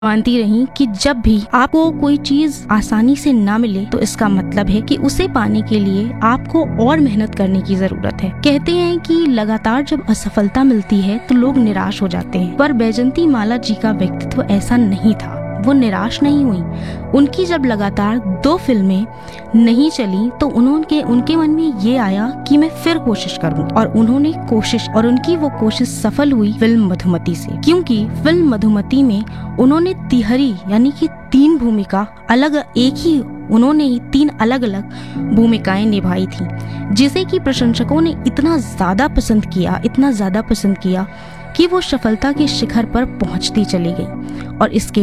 मानती रही कि जब भी आपको कोई चीज आसानी से ना मिले तो इसका मतलब है कि उसे पाने के लिए आपको और मेहनत करने की जरूरत है। कहते हैं कि लगातार जब असफलता मिलती है तो लोग निराश हो जाते हैं, पर बैजंती माला जी का व्यक्तित्व ऐसा नहीं था। वो निराश नहीं हुई। उनकी जब लगातार 2 फिल्में नहीं चली तो उनके मन में ये आया कि मैं फिर कोशिश करूं, और उन्होंने कोशिश, और उनकी वो कोशिश सफल हुई फिल्म मधुमती से। क्योंकि फिल्म मधुमती में उन्होंने तिहरी यानी कि 3 भूमिका उन्होंने ही 3 अलग अलग भूमिकाएं निभाई थी, जिसे कि प्रशंसकों ने इतना ज्यादा पसंद किया कि वो सफलता के शिखर पर पहुंचती चली गई। और इसके